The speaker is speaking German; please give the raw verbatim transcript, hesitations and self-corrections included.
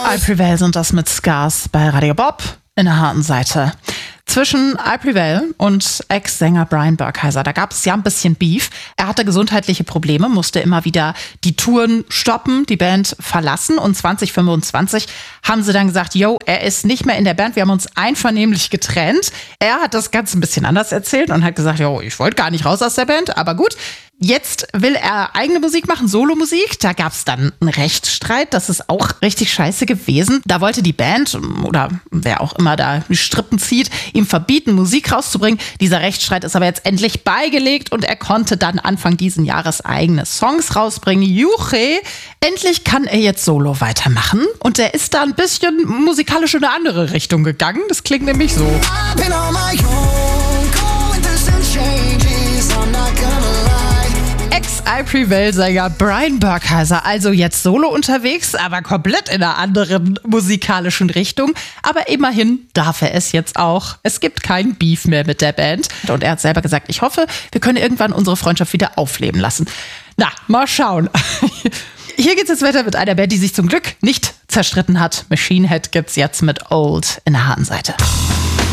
I Prevail sind das mit Scars bei Radio Bob in der harten Seite. Zwischen I Prevail und Ex-Sänger Brian Burkheiser, da gab es ja ein bisschen Beef. Er hatte gesundheitliche Probleme, musste immer wieder die Touren stoppen, die Band verlassen. Und zwanzig fünfundzwanzig haben sie dann gesagt, yo, er ist nicht mehr in der Band, wir haben uns einvernehmlich getrennt. Er hat das Ganze ein bisschen anders erzählt und hat gesagt, yo, ich wollte gar nicht raus aus der Band, aber gut. Jetzt will er eigene Musik machen, Solomusik. Da gab es dann einen Rechtsstreit. Das ist auch richtig scheiße gewesen. Da wollte die Band oder wer auch immer da die Strippen zieht, ihm verbieten, Musik rauszubringen. Dieser Rechtsstreit ist aber jetzt endlich beigelegt und er konnte dann Anfang diesen Jahres eigene Songs rausbringen. Juche, endlich kann er jetzt solo weitermachen. Und er ist da ein bisschen musikalisch in eine andere Richtung gegangen. Das klingt nämlich so. Ex-I Prevail-Sänger Brian Burkheiser, also jetzt solo unterwegs, aber komplett in einer anderen musikalischen Richtung. Aber immerhin darf er es jetzt auch. Es gibt keinen Beef mehr mit der Band. Und er hat selber gesagt, ich hoffe, wir können irgendwann unsere Freundschaft wieder aufleben lassen. Na, mal schauen. Hier geht's jetzt weiter mit einer Band, die sich zum Glück nicht zerstritten hat. Machine Head gibt's jetzt mit Old in der harten Seite.